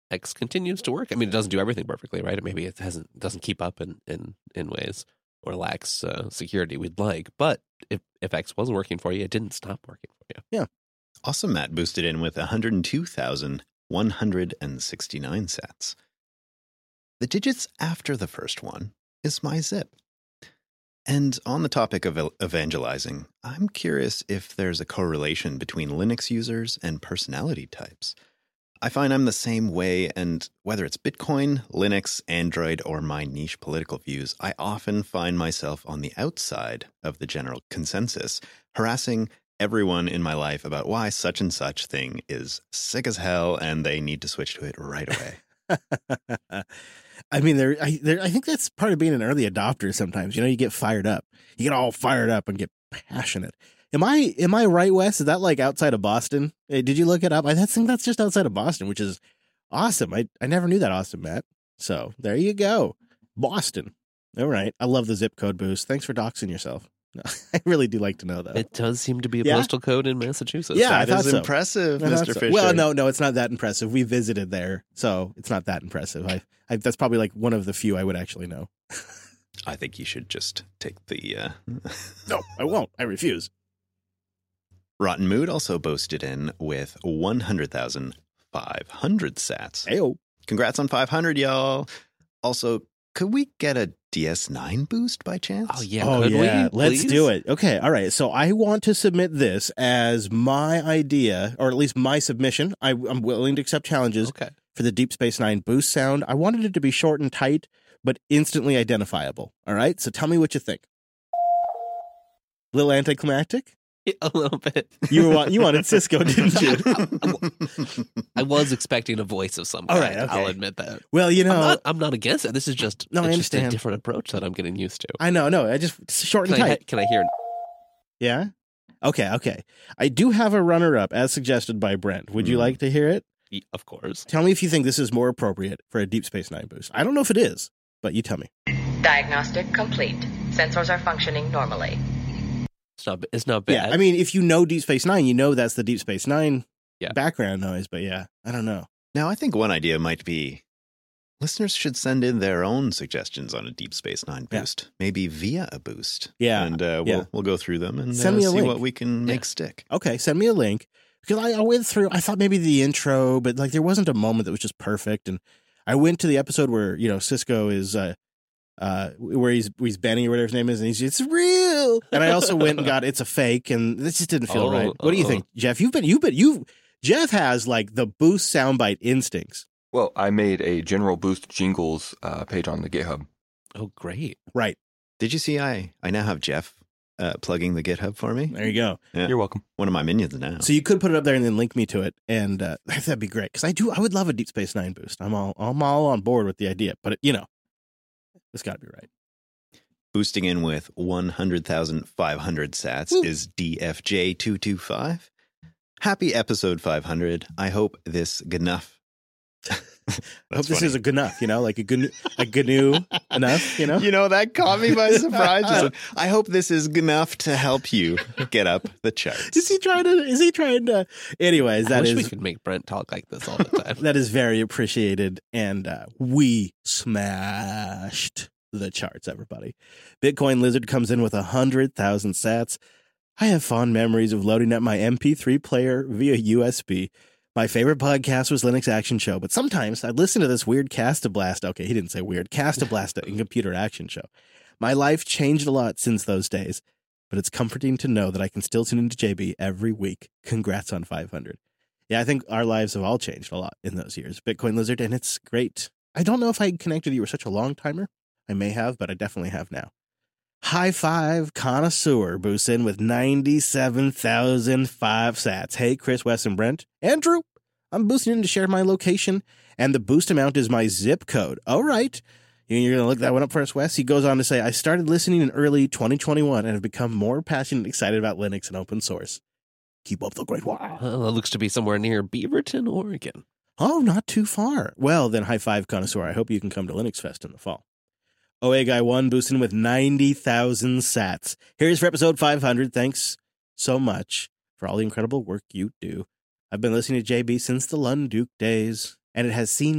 X continues to work. I mean, it doesn't do everything perfectly, right? Maybe it doesn't keep up in ways or lacks security we'd like. But if X wasn't working for you, it didn't stop working for you. Yeah. Awesome Matt boosted in with 102,169 sats. The digits after the first one is my zip. And on the topic of evangelizing, I'm curious if there's a correlation between Linux users and personality types. I find I'm the same way, and whether it's Bitcoin, Linux, Android, or my niche political views, I often find myself on the outside of the general consensus, harassing everyone in my life about why such and such thing is sick as hell and they need to switch to it right away. I mean, I think that's part of being an early adopter sometimes. You get fired up. You get all fired up and get passionate. Am I right, Wes? Is that like outside of Boston? Hey, did you look it up? I think that's just outside of Boston, which is awesome. I never knew that, awesome, Matt. So there you go. Boston. All right. I love the zip code boost. Thanks for doxing yourself. I really do like to know, though. It does seem to be a postal code in Massachusetts. Yeah, I thought That is so. impressive, Mr. Fisher. Well, no, it's not that impressive. We visited there, so it's not that impressive. I that's probably like one of the few I would actually know. I think you should just take the... No, I won't. I refuse. Rotten Mood also boasted in with 100,500 sats. Ayo. Congrats on 500, y'all. Also, could we get a DS9 boost by chance? Oh, yeah. Oh, could yeah. we? Let's Please? do it. Okay. All right. So I want to submit this as my idea, or at least my submission. I'm willing to accept challenges Okay. for the Deep Space Nine boost sound. I wanted it to be short and tight, but instantly identifiable. All right. So tell me what you think. A little anticlimactic? Yeah, a little bit. You wanted Cisco, didn't you? I was expecting a voice of some All kind. right, okay. I'll admit that. Well, I'm not against it. This is just, No, I it's just a understand. different approach that I'm getting used to. I know. No, I just short and tight. Can I hear? Yeah. Okay. I do have a runner-up as suggested by Brent. Would you like to hear it? Of course. Tell me if you think this is more appropriate for a Deep Space Nine boost. I don't know if it is, but you tell me. Diagnostic complete. Sensors are functioning normally. It's not bad. Yeah, I mean, if you know Deep Space Nine, you know that's the Deep Space Nine Yeah. background noise. But yeah, I don't know. Now, I think one idea might be listeners should send in their own suggestions on a Deep Space Nine boost, maybe via a boost. Yeah, And yeah. we'll go through them and Send me a see link. what we can make stick. Okay, send me a link. Because I went through, I thought maybe the intro, but like there wasn't a moment that was just perfect. And I went to the episode where, Cisco is, where he's Benny or whatever his name is, and it's real. And I also went and got It's a Fake, and this just didn't feel right. What do you think, Jeff? Jeff has like the boost soundbite instincts. Well, I made a General Boost Jingles page on the GitHub. Oh, great. Right. Did you see I now have Jeff plugging the GitHub for me? There you go. Yeah. You're welcome. One of my minions now. So you could put it up there and then link me to it, and that'd be great. Because I would love a Deep Space Nine boost. I'm all on board with the idea, but it's got to be right. Boosting in with 100,500 sats is DFJ225. Happy episode 500. I hope this enough. I hope this is a good enough, like a GNU enough, That caught me by surprise. I hope this is enough to help you get up the charts. Is he trying to? Anyways, I wish we could make Brent talk like this all the time. That is very appreciated, and we smashed the charts, everybody. Bitcoin Lizard comes in with 100,000 sats. I have fond memories of loading up my MP3 player via USB. My favorite podcast was Linux Action Show, but sometimes I'd listen to this weird Castablast. Okay, he didn't say weird. Castablast and Computer Action Show. My life changed a lot since those days, but it's comforting to know that I can still tune into JB every week. Congrats on 500. Yeah, I think our lives have all changed a lot in those years. Bitcoin Lizard, and it's great. I don't know if I connected you were such a long timer. I may have, but I definitely have now. High Five Connoisseur boosts in with 97,005 sats. Hey, Chris, Wes, and Brent. Andrew, I'm boosting in to share my location, and the boost amount is my zip code. All right. You're going to look that one up for us, Wes? He goes on to say, I started listening in early 2021 and have become more passionate and excited about Linux and open source. Keep up the great work. Well, it looks to be somewhere near Beaverton, Oregon. Oh, not too far. Well, then High Five Connoisseur. I hope you can come to Linux Fest in the fall. OA Guy 1 boosting with 90,000 sats. Here's for episode 500. Thanks so much for all the incredible work you do. I've been listening to JB since the Lunduke days, and it has seen